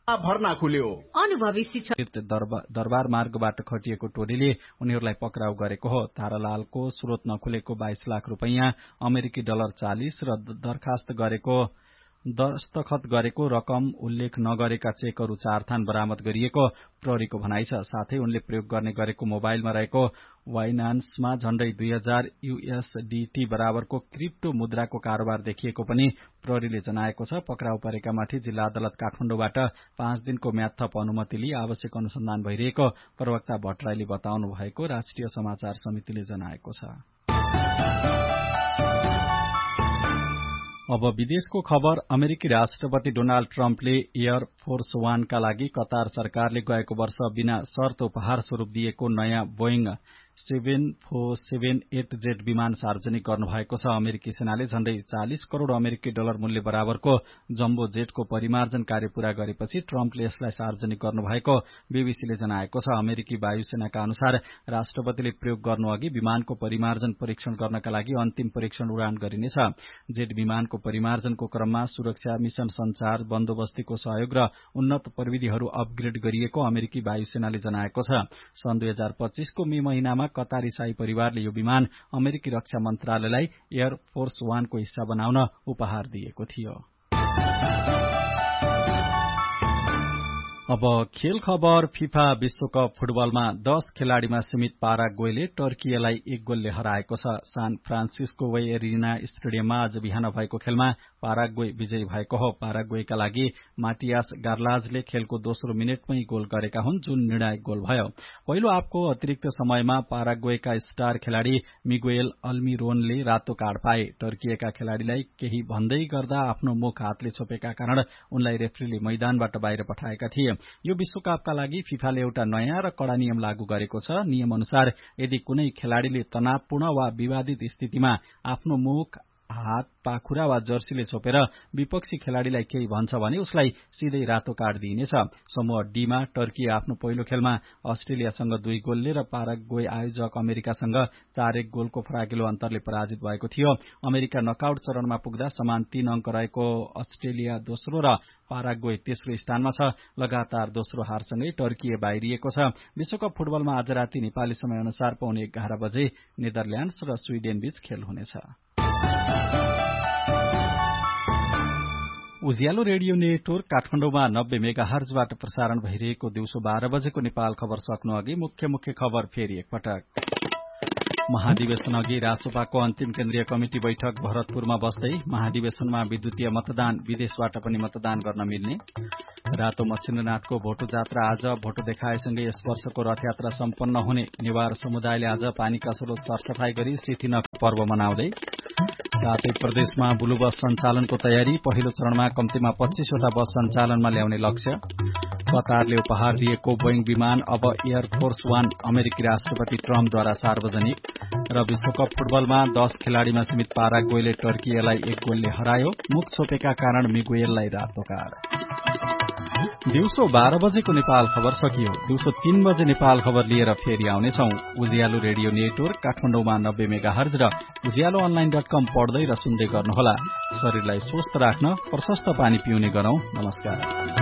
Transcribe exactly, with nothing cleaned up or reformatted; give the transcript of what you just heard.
भर्ना खुल्यो। अनुभवी शिक्षक दरबार मार्गबाट खटिएको टोलीले उनीहरूलाई पक्राउ गरेको हो। तारालालको स्रोत नखुलेको बाइस लाख रुपैयाँ, अमेरिकी डलर चालिस र दरखास्त गरेको दस्तखत गरेको रकम उल्लेख नगरेका चेकहरू चार थान बरामद गरिएको प्रहरीको भनाइ छ। साथै उनले प्रयोग गर्ने गरेको मोबाइलमा रहेको वाइनान्समा झण्डै दुई हजार यूएसडीटी बराबरको क्रिप्टो मुद्राको कारोबार देखिएको पनि प्रहरीले जनाएको छ। पक्राउ परेकामाथि जिल्ला अदालत काठमाडौँबाट पाँच दिनको म्याद थप अनुमति लिई आवश्यक अनुसन्धान भइरहेको प्रवक्ता भट्टराईले बताउनु भएको राष्ट्रिय समाचार समितिले जनाएको छ। अब विदेशको खबर। अमेरिकी राष्ट्रपति डोनाल्ड ट्रम्पले एयर फोर्स वानका लागि कतार सरकारले गएको वर्ष बिना शर्त उपहार स्वरूप दिएको नयाँ Boeing seven four seven at jet विमान सार्वजनिक गर्नुभएको छ। अमेरिकी सेनाले झण्डै चालिस करोड़ अमेरिकी डलर मूल्य बराबरको जम्बो जेटको परिमार्जन कार्य पूरा गरेपछि ट्रम्पले यसलाई सार्वजनिक गर्नुभएको बीबीसीले जनाएको छ। अमेरिकी वायुसेनाका अनुसार राष्ट्रपतिले प्रयोग गर्नु अघि विमानको परिमार्जन परीक्षण गर्नका लागि अन्तिम परीक्षण उडान गरिनेछ। जेट विमानको परिमार्जनको क्रममा सुरक्षा, मिशन संचार, बन्दोबस्तीको सहयोग र उन्नत प्रविधिहरू अपग्रेड गरिएको अमेरिकी वायुसेनाले जनाएको छ। सन् दुई हजार पच्चीसको मे महिनामा कतारी शाही परिवारले यो विमान अमेरिकी रक्षा मन्त्रालयलाई एयर फोर्स वानको हिस्सा बनाउन उपहार दिएको थियो। अब खेल खबर। फिफा विश्वकप फुटबलमा दस खेलाड़ीमा सीमित पाराग्वेले टर्कीलाई एक गोलले हराएको छ। सान फ्रान्सिस्को वे एरिना स्टेडियममा आज बिहान भएको खेलमा पाराग्वे विजयी भएको हो। पाराग्वेका लागि माटियास गार्लाजले खेलको दोस्रो मिनटमै गोल गरेका हुन्, जुन निर्णायक गोल भयो। पहिलो हाफको अतिरिक्त समयमा पाराग्वेका स्टार खेलाड़ी मिगुएल अल्मिरोनले रातो कार्ड पाए। टर्कीका खेलाड़ीलाई केही भन्दै गर्दा आफ्नो मुख हातले छोपेका कारण उनलाई रेफ्रीले मैदानबाट बाहिर पठाएका थिए। यो विश्वकपका लागि फिफाले एउटा नयाँ र कड़ा नियम लागू गरेको छ। नियम अनुसार यदि कुनै खेलाड़ीले तनावपूर्ण वा विवादित स्थितिमा आफ्नो मुख, हात, पाखुरा वा जर्सीले छोपेर विपक्षी खेलाड़ीलाई केही भन्छ भने उसलाई सीधै रातो कार्ड दिइनेछ। समूह डीमा टर्की आफ्नो पहिलो खेलमा अस्ट्रेलियासँग दुई गोलले र पाराग्वे आयोजक अमेरिकासँग चार एक गोलको फराकिलो अन्तरले पराजित भएको थियो। अमेरिका नकआउट चरणमा पुग्दा समान तीन अंक रहेको अस्ट्रेलिया दोस्रो र पाराग्वे तेस्रो स्थानमा छ। लगातार दोस्रो हारसँगै टर्की बाहिरिएको छ। विश्वकप फुटबलमा आज राति नेपाली समय अनुसार पौने एघार बजे नेदरल्याण्ड्स र स्वीडेन बीच खेल हुनेछ। उज्यालो रेडियो नेटवर्क काठमाडौँमा नब्बे मेगा हर्जबाट प्रसारण भइरहेको दिउँसो बाह्र बजेको नेपाल खबर सक्नु अघि मुख्य मुख्य खबर फेरि एकपटक। महाधिवेशन अघि रासोपाको अन्तिम केन्द्रीय कमिटी बैठक भरतपुरमा बस्दै महाधिवेशनमा विद्युतीय मतदान, विदेशबाट पनि मतदान गर्न मिल्ने। रातो मच्छिन्द्रनाथको भोटो जात्रा आज, भोटो देखाएसँगै यस वर्षको रथयात्रा सम्पन्न हुने। नेवार समुदायले आज पानीका स्रोत सरसफाई गरी सिथिन पर्व मनाउँदै। साथै प्रदेशमा ब्लू बस सञ्चालनको तयारी, पहिलो चरणमा कम्तीमा पच्चीसवटा बस सञ्चालनमा ल्याउने लक्ष्य। कतारले उपहार दिएको बोइङ विमान अब एयर फोर्स वान अमेरिकी राष्ट्रपति ट्रम्पद्वारा सार्वजनिक। र विश्वकप फुटबलमा दस खेलाड़ीमा सीमित पाराग्वेले टर्कीलाई एक गोलले हरायो। मुख छोपेका कारण मिगुएललाई रातो कार्ड। दिउँसो बाह्र बजेको नेपाल खबर सकियो। दिउँसो तीन बजे नेपाल खबर लिएर फेरि आउनेछौ। उज्यालो रेडियो नेटवर्क काठमाडौँमा नब्बे मेगा हर्ज र उज्यालो अनलाइन डट कम पढ्दै र सुन्दै गर्नुहोला। शरीरलाई स्वस्थ राख्न प्रशस्त पानी पिउने गरौं। नमस्कार।